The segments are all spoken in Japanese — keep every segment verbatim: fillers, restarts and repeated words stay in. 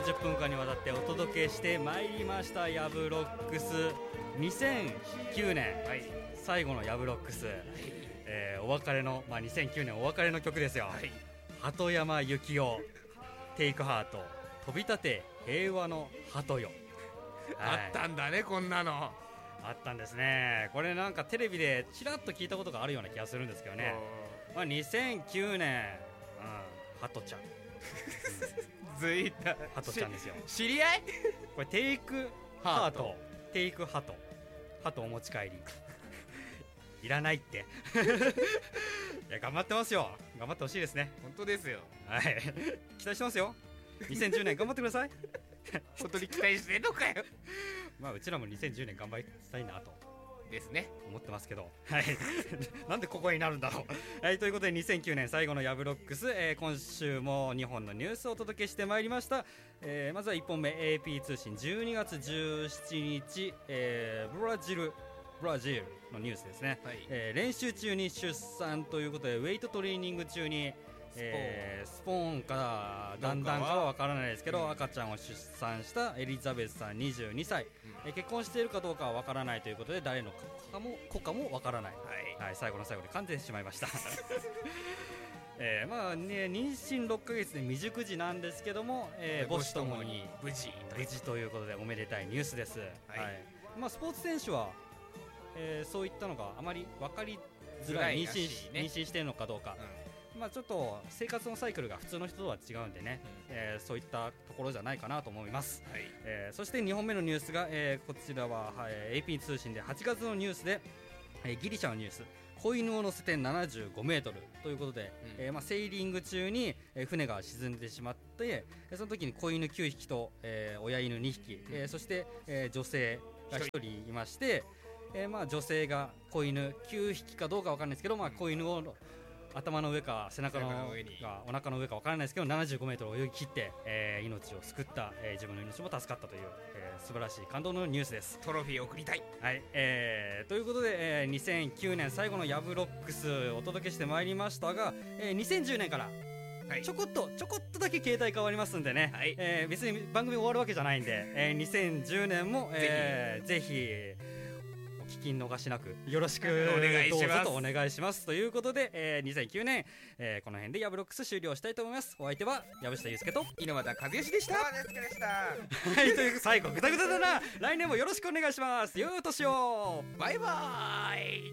じゅっぷんかんにわたってお届けしてまいりましたヤブロックス。にせんきゅうねん、はい、最後のヤブロックス、はい、えー、お別れの、まあ、にせんきゅうねんお別れの曲ですよ、はい、鳩山幸夫テイクハート飛び立て平和の鳩よ、 はい、あったんだね、こんなのあったんですね。これなんかテレビでちらっと聞いたことがあるような気がするんですけどね、まあ、にせんきゅうねん、うん、ハトちゃんずいたハトちゃんですよ。 知り合いこれテイクハートテイクハトハトお持ち帰りいらないっていや頑張ってますよ。頑張ってほしいですね。 本当ですよ、 はい、期待してますよ。にせんじゅうねん頑張ってください本当に期待してんのかよまあうちらもにせんじゅうねん頑張りたいなとですね思ってますけど、はいなんでここになるんだろうはい、ということでにせんきゅうねん最後のヤブロックス、えー、今週もにほんのニュースをお届けしてまいりました、えー、まずはいっぽんめ エーピー 通信じゅうにがつじゅうしちにち、えー、ブラジルブラジルのニュースですね、はい、えー、練習中に出産ということでウェイトトレーニング中にスポーン、えー、スポーンかだんだんかは分からないですけど、うん、赤ちゃんを出産したエリザベスさんにじゅうにさい、うん、えー、結婚しているかどうかは分からないということで誰の子かも子かも分からない、はいはい、最後の最後で完全にしまいましたえーまあね、妊娠ろっかげつで未熟児なんですけども、えー、母子ともに無事無事ということでおめでたいニュースです、はいはい、まあ、スポーツ選手は、えー、そういったのがあまり分かりづらい、妊娠、ね、妊娠しているのかどうか、うん、まあ、ちょっと生活のサイクルが普通の人とは違うんでね、うん、えー、そういったところじゃないかなと思います、はい、えー、そしてにほんめのニュースが、えー、こちらは、はい、エーピー 通信ではちがつのニュースで、えー、ギリシャのニュース、子犬を乗せてななじゅうごメートルということで、うん、えーまあ、セーリング中に、えー、船が沈んでしまって、その時に子犬きゅうひきと、えー、親犬にひき、えー、そして、えー、女性がひとりいまして、えーまあ、女性が子犬きゅうひきかどうか分からないですけど、まあ、子犬を頭の上か背中の上かお腹の上か分からないですけどななじゅうごメートル泳ぎ切って、えー、命を救った、えー、自分の命も助かったという、えー、素晴らしい感動のニュースです。 トロフィーを送りたい、 はい、えー、ということで、えー、にせんきゅうねん最後のヤブロックスお届けしてまいりましたが、えー、にせんじゅうねんからちょこっとちょこっとだけ形態変わりますんでね、はい、えー、別に番組終わるわけじゃないんで、えー、にせんじゅうねんも、えー、ぜひぜひ聞き逃しなくよろしくお願いします。どうぞとお願いしますということで、えー、にせんきゅうねん、えー、この辺でヤブロックス終了したいと思います。お相手は藪下祐介と猪俣和義でした。 山田祐介でした。はい、という最後グダグダだな。来年もよろしくお願いします。よーとしよう。 バイバー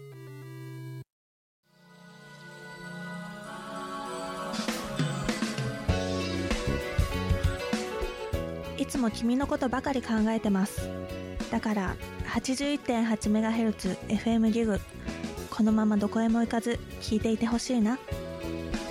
イ。いつも君のことばかり考えてます。だから はちじゅういってんはちメガヘルツ エフエム ギグ、このままどこへも行かず聞いていてほしいな。